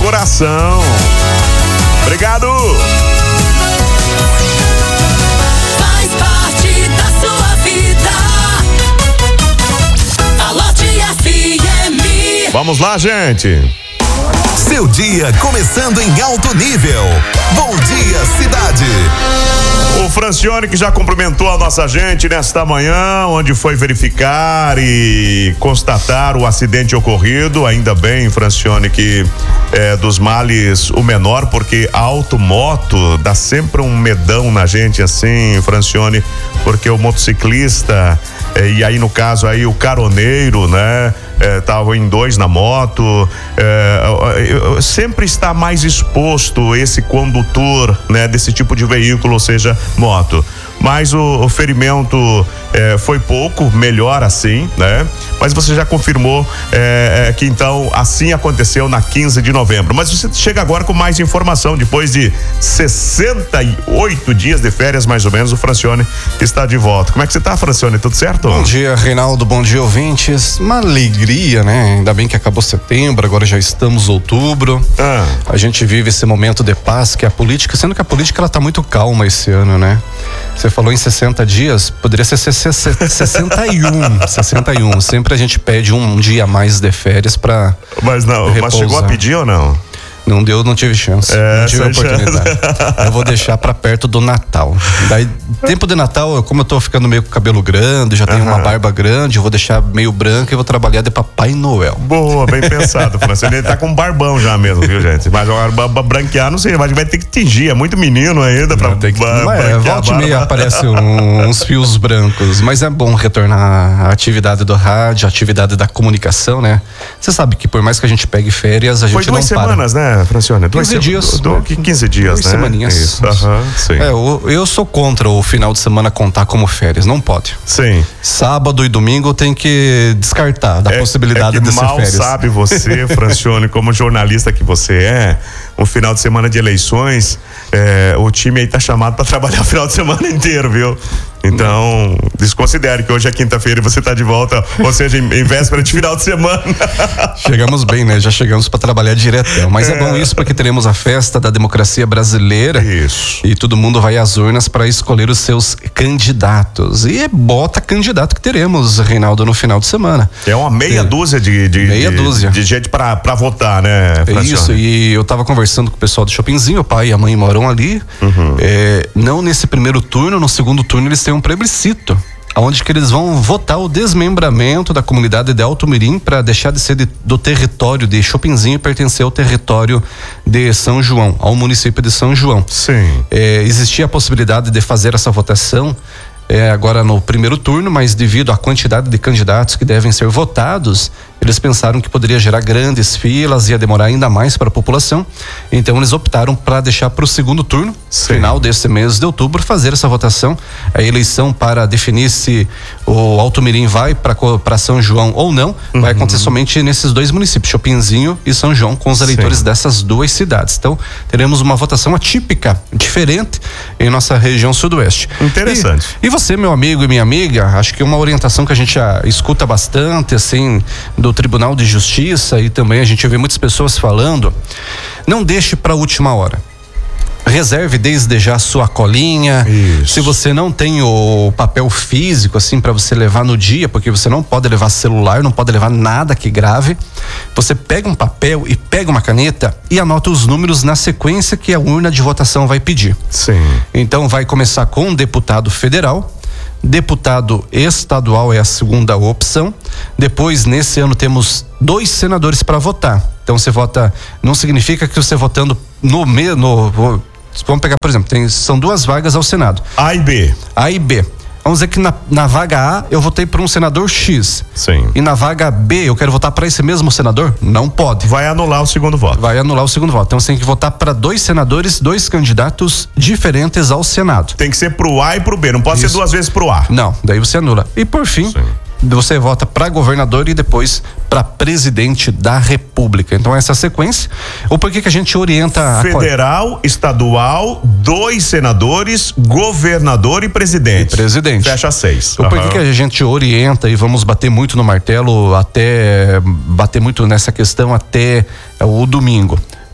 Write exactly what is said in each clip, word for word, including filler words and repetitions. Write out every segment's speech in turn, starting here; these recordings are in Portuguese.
coração. Obrigado. Faz parte da sua vida. Alô, F M. Vamos lá, gente. Seu dia começando em alto nível. Bom dia, cidade. O Francione que já cumprimentou a nossa gente nesta manhã, onde foi verificar e constatar o acidente ocorrido. Ainda bem, Francione, que é dos males o menor, porque auto-moto dá sempre um medão na gente assim, Francione, porque o motociclista, é, e aí no caso aí o caroneiro, né? Estavam é, em dois na moto, é, sempre está mais exposto esse condutor, né, desse tipo de veículo, ou seja, moto. Mas o, o ferimento é, foi pouco, melhor assim, né? Mas você já confirmou é, é, que então assim aconteceu na quinze de novembro. Mas você chega agora com mais informação. Depois de sessenta e oito dias de férias, mais ou menos, o Francione está de volta. Como é que você está, Francione? Tudo certo? Bom dia, Reinaldo. Bom dia, ouvintes. Uma alegria, né? Ainda bem que acabou setembro, agora já estamos em outubro. Ah. A gente vive esse momento de paz que é a política, sendo que a política ela tá muito calma esse ano, né? Você falou em sessenta dias, poderia ser sessenta e um. sessenta e um. Sempre a gente pede um dia a mais de férias pra. Mas não, repousar. Mas chegou a pedir ou não? Não deu, não tive chance. É, não tive oportunidade. Eu vou deixar pra perto do Natal. Daí, tempo de Natal, como eu tô ficando meio com o cabelo grande, já tenho uhum. uma barba grande, eu vou deixar meio branca e vou trabalhar de Papai Noel. Boa, bem pensado, Francione. Ele tá com um barbão já mesmo, viu, gente? Mas uma barba branquear, não sei, mas vai ter que tingir. É muito menino ainda pra tem que, ba- é, volta e meia aparecem um, uns fios brancos. Mas é bom retornar à atividade do rádio, à atividade da comunicação, né? Você sabe que por mais que a gente pegue férias, a gente Foi duas não para. semanas, né? Francione, quinze dias. Do, do, quinze dias, duas né? semaninhas. Isso, uhum, sim. É, eu, eu sou contra o final de semana contar como férias, não pode. Sim. Sábado e domingo tem que descartar da é, possibilidade é que de ser mal férias. Sabe você, Francione, como jornalista que você é, um final de semana de eleições, é, o time aí tá chamado para trabalhar o final de semana inteiro, viu? Então, desconsidere que hoje é quinta-feira e você tá de volta, ou seja, em, em véspera de final de semana. Chegamos bem, né? Já chegamos para trabalhar diretão. Mas é. é bom isso porque teremos a festa da democracia brasileira. Isso. E todo mundo vai às urnas para escolher os seus candidatos. E é bota candidato que teremos, Reinaldo, no final de semana. É uma meia é. dúzia de, de, meia de, dúzia. de gente para votar, né, Francione? É isso, e eu tava conversando com o pessoal do Shoppingzinho, o pai e a mãe moram ali. Uhum. É, não nesse primeiro turno, no segundo turno eles têm um plebiscito, onde que eles vão votar o desmembramento da comunidade de Alto-Mirim para deixar de ser de, do território de Shoppingzinho e pertencer ao território de São João, ao município de São João. Sim. É, existia a possibilidade de fazer essa votação é, agora no primeiro turno, mas devido à quantidade de candidatos que devem ser votados, eles pensaram que poderia gerar grandes filas, ia demorar ainda mais para a população. Então eles optaram para deixar para o segundo turno, Sim. final desse mês de outubro, fazer essa votação, a eleição para definir se o Alto-Mirim vai para São João ou não, uhum. vai acontecer somente nesses dois municípios, Shoppingzinho e São João, com os eleitores Sim. dessas duas cidades. Então teremos uma votação atípica, diferente em nossa região sudoeste. Interessante. E, e você, meu amigo e minha amiga, acho que uma orientação que a gente já escuta bastante, assim, do Tribunal de Justiça, e também a gente vê muitas pessoas falando, não deixe para a última hora. Reserve desde já a sua colinha. Isso. Se você não tem o papel físico assim para você levar no dia, porque você não pode levar celular, não pode levar nada que grave, você pega um papel e pega uma caneta e anota os números na sequência que a urna de votação vai pedir. Sim. Então vai começar com um deputado federal, deputado estadual é a segunda opção. Depois, nesse ano, temos dois senadores para votar. Então você vota, não significa que você votando no mesmo, vamos pegar, por exemplo, tem, são duas vagas ao Senado. A e B. A e B. Vamos dizer que na, na vaga A eu votei por um senador X. Sim. E na vaga B eu quero votar para esse mesmo senador? Não pode. Vai anular o segundo voto. Vai anular o segundo voto. Então você tem que votar para dois senadores, dois candidatos diferentes ao Senado. Tem que ser pro A e pro B, não pode Isso. ser duas vezes pro A. Não, daí você anula. E por fim, Sim. você vota para governador e depois para presidente da República. Então essa sequência. Ou por que que a gente orienta federal, a... estadual, dois senadores, governador e presidente. E presidente. Fecha seis. Ou por que que a gente orienta e vamos bater muito no martelo, até bater muito nessa questão até o domingo?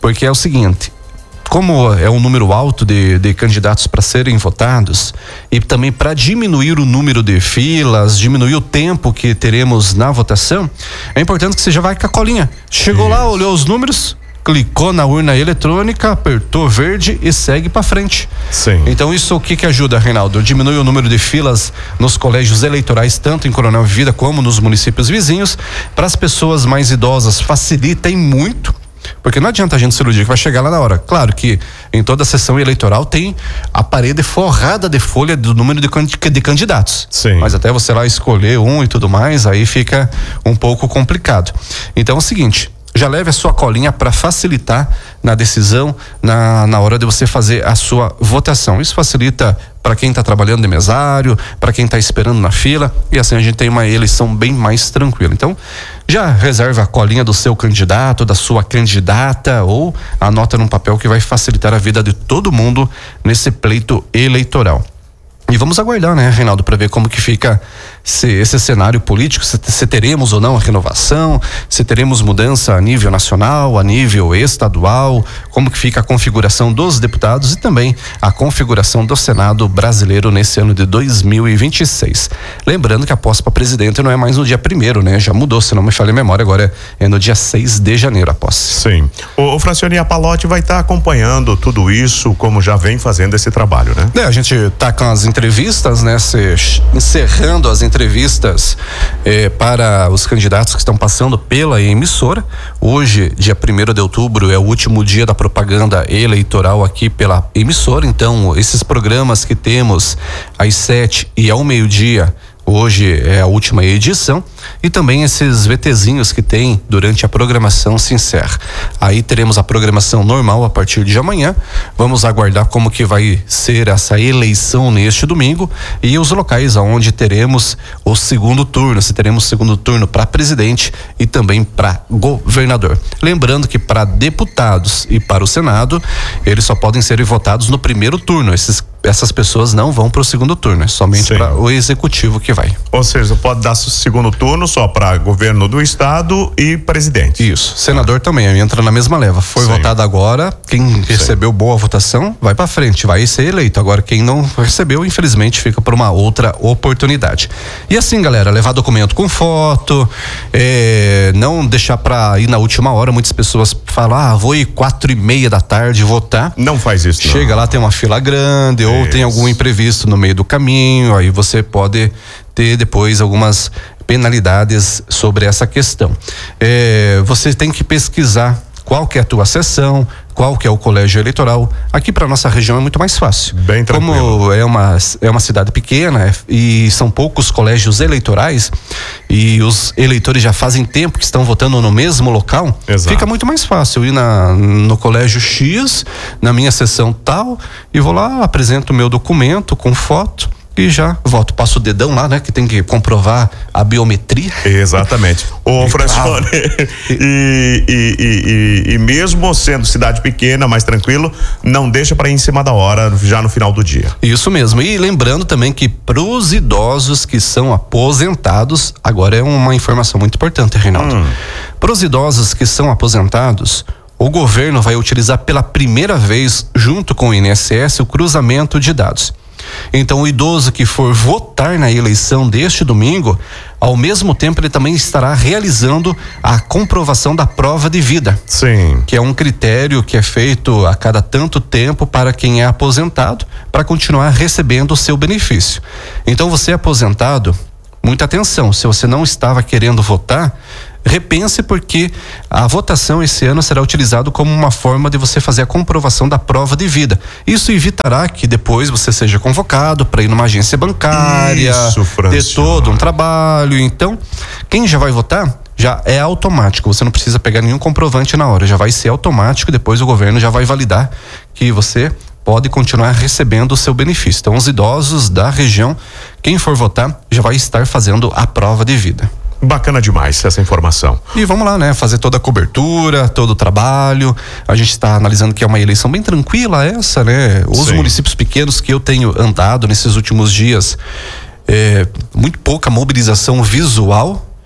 porque é o seguinte, como é um número alto de, de candidatos para serem votados e também para diminuir o número de filas, diminuir o tempo que teremos na votação, é importante que você já vai com a colinha. Chegou Isso. lá, olhou os números, clicou na urna eletrônica, apertou verde e segue para frente. Sim. Então isso o que que ajuda, Reinaldo? Diminui o número de filas nos colégios eleitorais, tanto em Coronel Vivida como nos municípios vizinhos. Para as pessoas mais idosas, facilita e muito. Porque não adianta a gente se iludir que vai chegar lá na hora. Claro que em toda a sessão eleitoral tem a parede forrada de folha do número de, de candidatos. Sim. Mas até você lá escolher um e tudo mais, aí fica um pouco complicado. Então é o seguinte, já leve a sua colinha para facilitar na decisão, na, na hora de você fazer a sua votação. Isso facilita para quem está trabalhando de mesário, para quem está esperando na fila, e assim a gente tem uma eleição bem mais tranquila. Então, já reserva a colinha do seu candidato, da sua candidata, ou anota num papel que vai facilitar a vida de todo mundo nesse pleito eleitoral. E vamos aguardar, né, Reinaldo, para ver como que fica se, esse cenário político, se, se teremos ou não a renovação, se teremos mudança a nível nacional, a nível estadual, como que fica a configuração dos deputados e também a configuração do Senado brasileiro nesse ano de dois mil e vinte e seis. Lembrando que a posse para presidente não é mais no dia primeiro, né? Já mudou, se não me falha a memória, agora é, é no dia seis de janeiro a posse. Sim. O, o Francione, a Palotti vai estar tá acompanhando tudo isso, como já vem fazendo esse trabalho, né? É, a gente tá com as entrevistas, né? Se, encerrando as entrevistas eh, para os candidatos que estão passando pela emissora. Hoje, dia primeiro de outubro, é o último dia da propaganda eleitoral aqui pela emissora. Então, esses programas que temos às sete e ao meio-dia, hoje é a última edição, e também esses VTzinhos que tem durante a programação se encerra. Aí teremos a programação normal a partir de amanhã. Vamos aguardar como que vai ser essa eleição neste domingo e os locais aonde teremos o segundo turno, se teremos segundo turno para presidente e também para governador. Lembrando que para deputados e para o Senado, eles só podem ser votados no primeiro turno. Esses essas pessoas não vão para o segundo turno, é somente para o executivo que vai. Ou seja, pode dar segundo turno só para governo do estado e presidente. Isso, senador ah. também entra na mesma leva. Foi Sim. votado agora, quem Sim. recebeu boa votação vai para frente, vai ser eleito. Agora quem não recebeu, infelizmente, fica por uma outra oportunidade. E assim, galera, levar documento com foto, é, não deixar para ir na última hora. Muitas pessoas falam, ah, vou ir quatro e meia da tarde votar. Não faz isso. Chega não. lá, tem uma fila grande, ou tem algum imprevisto no meio do caminho, aí você pode ter depois algumas penalidades sobre essa questão. É, você tem que pesquisar qual que é a tua seção, qual que é o colégio eleitoral. Aqui para nossa região é muito mais fácil. Bem tranquilo. Como é uma é uma cidade pequena é, e são poucos colégios eleitorais e os eleitores já fazem tempo que estão votando no mesmo local, Exato. Fica muito mais fácil ir na, no colégio X, na minha seção tal, e vou lá, apresento o meu documento com foto e já voto. Passo o dedão lá, né? Que tem que comprovar a biometria. Exatamente. Ô, Francione, e, e, e, e, e mesmo sendo cidade pequena, mais tranquilo, não deixa para ir em cima da hora, já no final do dia. Isso mesmo. E lembrando também que pros idosos que são aposentados, agora é uma informação muito importante, Reinaldo. Hum. Pros idosos que são aposentados, o governo vai utilizar pela primeira vez, junto com o I N S S, o cruzamento de dados. Então, o idoso que for votar na eleição deste domingo, ao mesmo tempo ele também estará realizando a comprovação da prova de vida. Sim. Que é um critério que é feito a cada tanto tempo para quem é aposentado, para continuar recebendo o seu benefício. Então, você é aposentado, muita atenção, se você não estava querendo votar, repense, porque a votação esse ano será utilizado como uma forma de você fazer a comprovação da prova de vida. Isso evitará que depois você seja convocado para ir numa agência bancária, Isso, ter todo um trabalho. Então, quem já vai votar, já é automático, você não precisa pegar nenhum comprovante na hora, já vai ser automático, depois o governo já vai validar que você pode continuar recebendo o seu benefício. Então, os idosos da região, quem for votar, já vai estar fazendo a prova de vida. Bacana demais essa informação. E vamos lá, né? Fazer toda a cobertura, todo o trabalho. A gente está analisando que é uma eleição bem tranquila essa, né? Os Sim. municípios pequenos que eu tenho andado nesses últimos dias, é, muito pouca mobilização visual.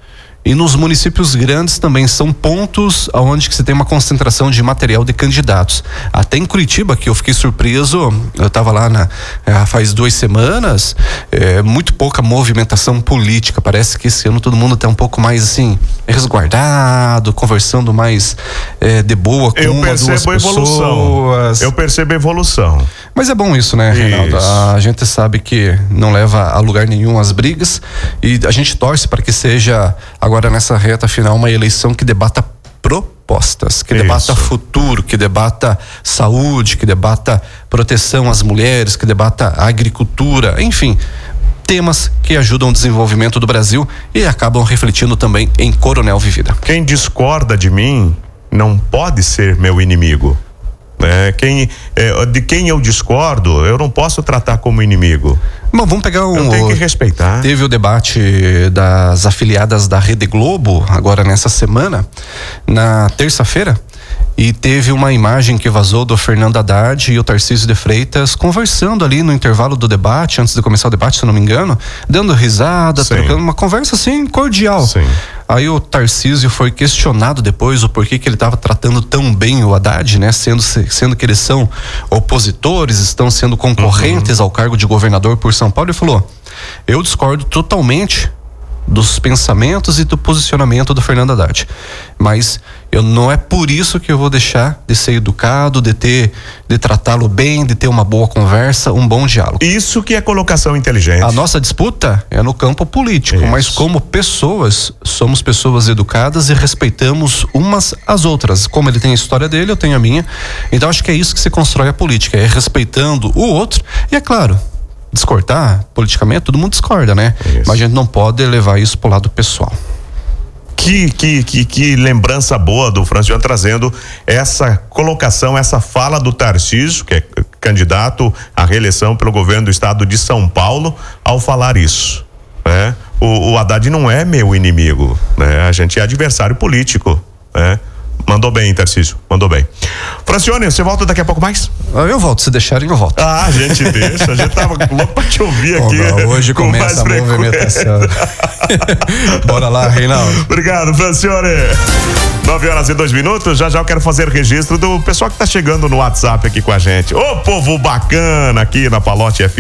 E nos municípios grandes também são pontos onde que se tem uma concentração de material de candidatos. Até em Curitiba, que eu fiquei surpreso, eu estava lá na, é, faz duas semanas, é, muito pouca movimentação política. Parece que esse ano todo mundo está um pouco mais assim, resguardado, conversando mais é, de boa com eu uma, duas percebo a evolução. pessoas. Eu percebo a evolução. Mas é bom isso, né, Reinaldo? Isso. A gente sabe que não leva a lugar nenhum as brigas e a gente torce para que seja agora nessa reta final uma eleição que debata propostas, que Isso. debata futuro, que debata saúde, que debata proteção às mulheres, que debata a agricultura, enfim, temas que ajudam o desenvolvimento do Brasil e acabam refletindo também em Coronel Vivida. Quem discorda de mim não pode ser meu inimigo. É, quem, é, de quem eu discordo, eu não posso tratar como inimigo. Bom, vamos pegar um. Eu tenho que respeitar. Teve o debate das afiliadas da Rede Globo, agora nessa semana, na terça-feira, e teve uma imagem que vazou do Fernando Haddad e o Tarcísio de Freitas conversando ali no intervalo do debate, antes de começar o debate, se eu não me engano, dando risada, Sim. trocando uma conversa assim, cordial. Sim. Aí o Tarcísio foi questionado depois o porquê que ele estava tratando tão bem o Haddad, né? Sendo, sendo que eles são opositores, estão sendo concorrentes uhum. ao cargo de governador por São Paulo. Ele falou: eu discordo totalmente dos pensamentos e do posicionamento do Fernando Haddad, mas eu não é por isso que eu vou deixar de ser educado, de ter, de tratá-lo bem, de ter uma boa conversa, um bom diálogo. Isso que é colocação inteligente. A nossa disputa é no campo político, isso. Mas como pessoas, somos pessoas educadas e respeitamos umas às outras. Como ele tem a história dele, eu tenho a minha. Então acho que é isso que se constrói a política, é respeitando o outro. E é claro, discordar politicamente, todo mundo discorda, né? Isso. Mas a gente não pode levar isso pro lado pessoal. Que, que, que, que lembrança boa do Francione trazendo essa colocação, essa fala do Tarcísio, que é candidato à reeleição pelo governo do estado de São Paulo, ao falar isso, né? O, o Haddad não é meu inimigo, né? A gente é adversário político, né? Mandou bem, Tarcísio, mandou bem. Francione, você volta daqui a pouco mais? Eu volto, se deixarem eu volto. Ah, a gente deixa, a gente tava louco pra te ouvir Bom, aqui. não, hoje com começa mais a movimentação. Bora lá, Reinaldo. Obrigado, Francione. Nove horas e dois minutos, já já eu quero fazer registro do pessoal que tá chegando no WhatsApp aqui com a gente. Ô, povo bacana aqui na Palote F M.